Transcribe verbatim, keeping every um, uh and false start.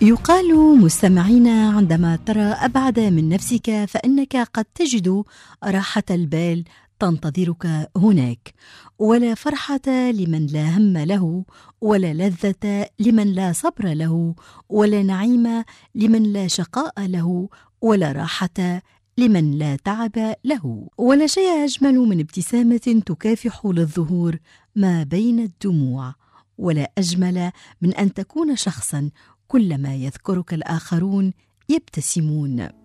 يقال مستمعينا عندما ترى أبعد من نفسك فإنك قد تجد راحة البال تنتظرك هناك، ولا فرحة لمن لا هم له، ولا لذة لمن لا صبر له، ولا نعيم لمن لا شقاء له، ولا راحة لمن لا تعب له. ولا شيء أجمل من ابتسامة تكافح للظهور ما بين الدموع، ولا أجمل من أن تكون شخصا كلما يذكرك الآخرون يبتسمون.